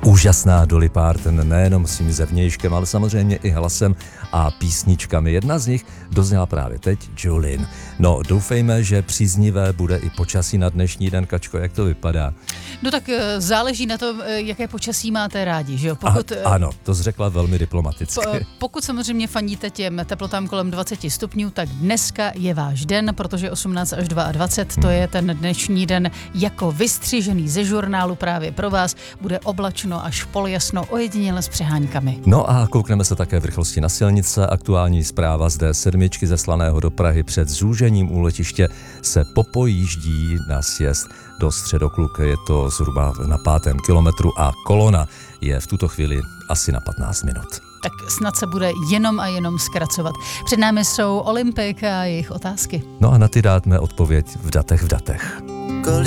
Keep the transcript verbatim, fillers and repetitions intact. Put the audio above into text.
úžasná Dolly Parton, nejenom svým zevnějškem, ale samozřejmě i hlasem a písničkami. Jedna z nich dozněla právě teď, Jolene. No, doufejme, že příznivé bude i počasí na dnešní den. Kačko, jak to vypadá? No tak záleží na tom, jaké počasí máte rádi, že jo? Pokud, a, ano, to jsi řekla velmi diplomaticky. Po, pokud samozřejmě fandíte těm teplotám kolem dvacet stupňů, tak dneska je váš den, protože osmnáct až dvacet dva, to je ten dnešní den jako vystřižený ze žurnálu právě pro vás. Bude oblačno až poljasno, ojediněle s přeháňkami. No a koukneme se také v rychlosti na silnice. Aktuální zpráva z D sedm ze Slaného do Prahy před zúžením u letiště se popojíždí na sjezd do Středokluk. Je to zhruba na pátém kilometru a kolona je v tuto chvíli asi na patnáct minut. Tak snad se bude jenom a jenom zkracovat. Před námi jsou Olympik a jejich otázky. No a na ty dátme odpověď v datech v datech.